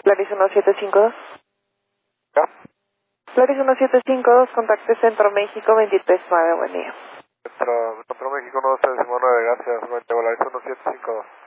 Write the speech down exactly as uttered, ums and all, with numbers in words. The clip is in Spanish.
Claris uno siete cinco dos. ¿Ya? Claris uno siete cinco dos, contacte Centro México veintitrés nueve, buen día. Centro, Centro México uno dos tres nueve, gracias. Claris uno siete cinco dos.